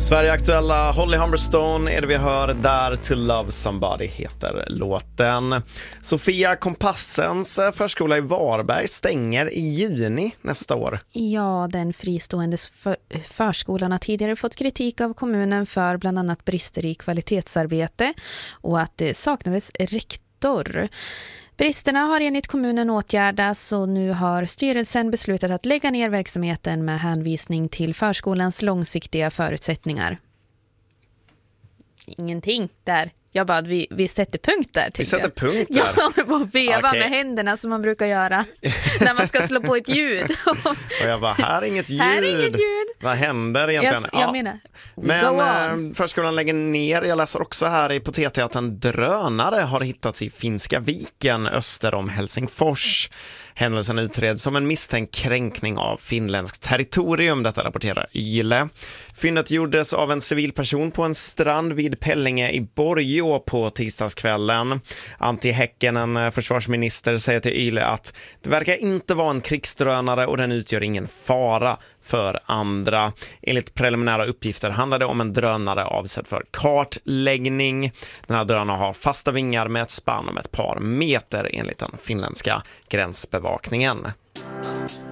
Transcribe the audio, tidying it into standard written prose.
Sverigeaktuella Holly Humberstone är det vi hör där. To Love Somebody heter låten. Sofia, Kompassens förskola i Varberg stänger i juni nästa år. Ja, den fristående förskolan har tidigare fått kritik av kommunen för bland annat brister i kvalitetsarbete och att det saknades rektor. Bristerna har enligt kommunen åtgärdats och nu har styrelsen beslutat att lägga ner verksamheten med hänvisning till förskolans långsiktiga förutsättningar. Ingenting där. Jag bara, vi sätter punkt där. Vi sätter punkt där? Jag håller på att veva med händerna som man brukar göra när man ska slå på ett ljud. Och jag bara, här är inget ljud. Här är inget ljud. Vad händer egentligen? Jag menar, men förskolan lägger ner. Jag läser också här i på TT att en drönare har hittats i Finska viken öster om Helsingfors. Händelsen utreds som en misstänkt kränkning av finländskt territorium, detta rapporterar Yle. Fyndet gjordes av en civilperson på en strand vid Pellinge i Borgå på tisdagskvällen. Antti Häcken, en försvarsminister, säger till Yle att det verkar inte vara en krigsdrönare och den utgör ingen fara för andra. Enligt preliminära uppgifter handlar det om en drönare avsedd för kartläggning. Den här drönaren har fasta vingar med ett spann om ett par meter enligt den finländska gränsbevakningen.